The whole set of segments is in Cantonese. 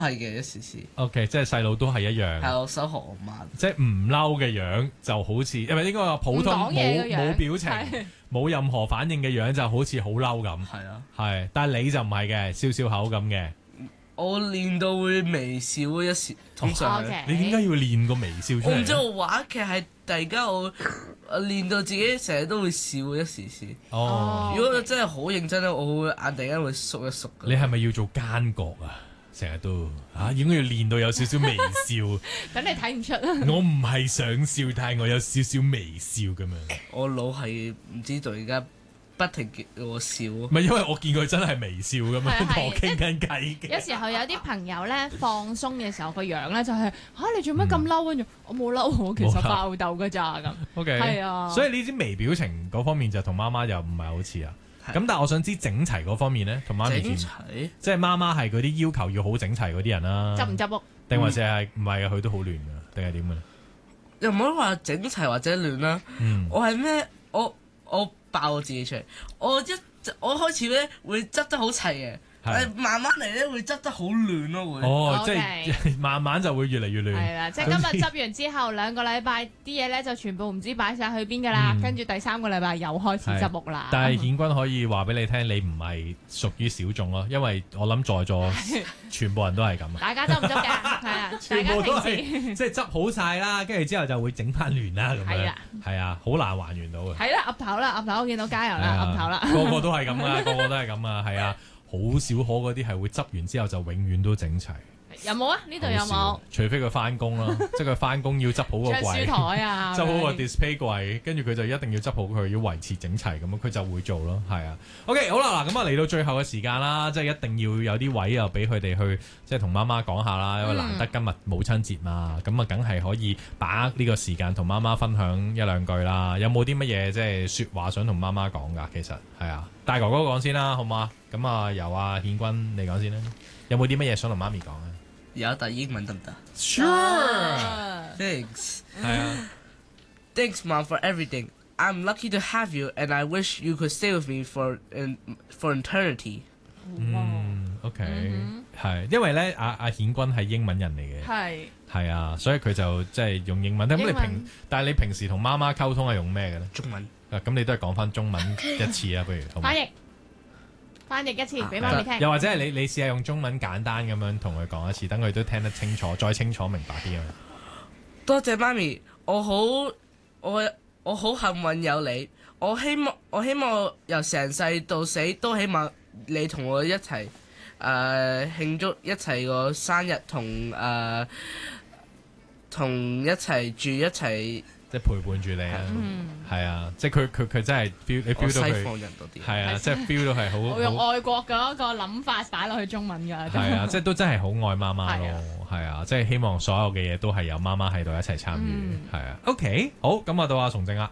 係嘅，一時時。 OK， 即係細佬都係一樣。 係我手學我慢。 即係唔嬲嘅樣就好似，因為應該話普通冇表情、冇任何反應嘅樣就好似好嬲咁。 係啊。 係，但係你就唔係嘅，笑笑口咁嘅。 我練到會微笑一時，通常係。 你點解要練個微笑出嚟？ 我唔知我話劇係突然間我練到自己成日都會笑一時時。 哦。 如果真係好認真咧，我會眼突然間會縮一縮。 你係咪要做奸角啊？成日都應該要練到有少少微笑。 等你睇唔出啊！ 我唔係想笑，但係我有少少微笑咁樣。 我腦係唔知道而家不停叫我笑。唔係因為我見佢真係微笑咁樣同我傾緊偈嘅。 有時候有啲朋友咧放鬆嘅時候個樣咧就係你做乜咁嬲？跟住我冇嬲，我其實爆鬥㗎咋咁。 OK， 係啊。 所以呢啲微表情嗰方面就同媽媽又唔係好似啊。咁但係我想知整齊嗰方面咧，同媽咪整齊， 即係媽媽係嗰啲要求要好整齊嗰啲人啦。 執唔執屋？ 定還是係唔係啊？佢都好亂㗎，定係點嘅咧？ 又唔好話整齊或者亂啦。我係咩？我爆我自己出嚟。我開始咧會執得好齊嘅。慢慢嚟咧會執得好亂咯，會。 即係慢慢就會越嚟越亂。 係啦，即係今日執完之後2個禮拜啲嘢咧就全部唔知擺晒去邊㗎啦，跟住第3個禮拜又開始執屋啦。 但係顯君可以話俾你聽，你唔係屬於小眾咯，因為我諗在座全部人都係咁。 大家執唔執嘅？係啊， 全部都係即係執好晒啦，跟住之後就會整翻亂啦咁樣。係啦，係啊，好難還原到嘅。 係啦，岌頭啦，岌頭，我見到加油啦，岌頭啦。 個個都係咁啊，個個都係咁啊，係啊。好少可嗰啲係會執完之後就永遠都整齊。 有冇啊？呢度有冇？ 除非佢翻工啦，即係佢翻工要執好個櫃， 書台啊， 執好個 display 櫃，跟住佢就一定要執好佢，要維持整齊咁樣，佢就會做咯，係啊。OK， 好啦，嗱咁啊嚟到最後嘅時間啦，即係一定要有啲位又俾佢哋去，即係同媽媽講下啦，因為難得今日母親節嘛，咁啊梗係可以把握呢個時間同媽媽分享1-2句啦。有冇啲乜嘢即係説話想同媽媽講㗎？其實係啊，大哥哥講先啦，好嘛？咁啊由顯君你講先啦，有冇啲乜嘢想同媽咪講啊？ 有，但英文得唔得 ？Sure，Thanks。 係啊。Thanks, Mom, for everything. I'm lucky to have you, and I wish you could stay with me for eternity. OK，係，因為咧阿顯君係英文人嚟嘅，係啊，所以佢就即係用英文。但係你平時同媽媽溝通係用咩嘅咧？ 中文。 咁你都係講翻中文一次啊，不如翻譯一次俾媽咪聽， 又或者係你試下用中文簡單咁樣同佢講一次，等佢都聽得清楚，再清楚明白啲啊！ 多謝媽咪，我好幸運有你，我希望由成世到死都希望你同我一齊慶祝一齊個生日，同一齊住一齊。 即係陪伴住你啊，係啊，即係佢真係 feel 你 feel 到佢， 西方人多啲， 係啊，即係 feel 到係好。 我用外國嗰個諗法擺落去中文㗎。 係啊，即係都真係好愛媽媽咯，係啊，即係希望所有嘅嘢都係有媽媽喺度一齊參與，係啊。OK， 好，咁啊到阿崇正啦。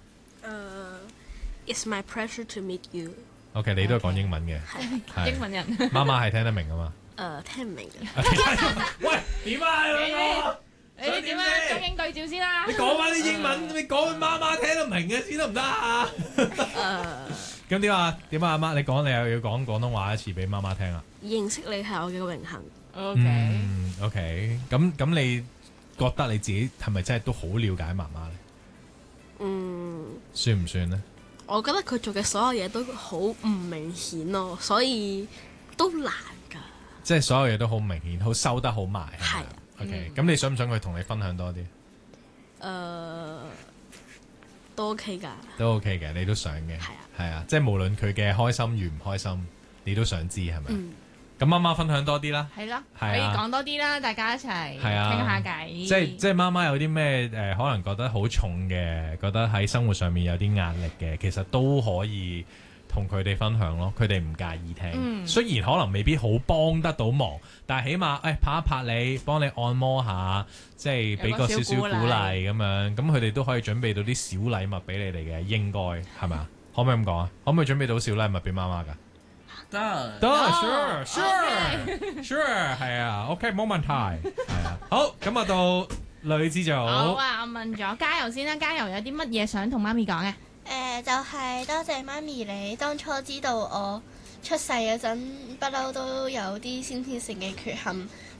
It's my pleasure to meet you。 OK， 你都係講英文嘅， 英文人。 媽媽係聽得明㗎嘛？ 聽唔明嘅。 喂，點啊？ 你點啊？中英對照先啦！ 你講翻啲英文，你講媽媽聽得明嘅先得唔得啊？咁點啊？點啊？阿媽，你講你又要講廣東話一次俾媽媽聽啊！ 認識你係我嘅榮幸。 OK。咁你覺得你自己係咪真係都好了解媽媽咧？算唔算咧？ 我覺得佢做嘅所有嘢都好唔明顯咯，所以都難㗎。 即係所有嘢都好明顯，好收得好埋。 係。 OK， 咁你想唔想佢同你分享多啲？ 都 OK 㗎。 都 OK 嘅，你都想嘅。係啊，即係無論佢嘅開心與唔開心，你都想知係咪？咁媽媽分享多啲啦。 係咯，可以講多啲啦，大家一齊傾下偈。 即係媽媽有啲咩可能覺得好重嘅，覺得喺生活上面有啲壓力嘅，其實都可以同佢哋分享咯，佢哋唔介意聽。雖然可能未必好幫得到忙，但係起碼拍一拍你，幫你按摩下，即係俾個少少鼓勵咁樣，咁佢哋都可以準備到啲小禮物俾你哋嘅，應該係咪啊？可唔可以咁講啊？可唔可以準備到小禮物俾媽媽㗎？ 得 ，sure，係啊 ，OK， 冇問題，係啊。好，咁啊到女之組。 好啊，我問咗嘉柔先啦，嘉柔有啲乜嘢想同媽咪講嘅？ 就係多謝媽咪你當初知道我出世嗰陣不嬲都有啲先天性嘅缺陷，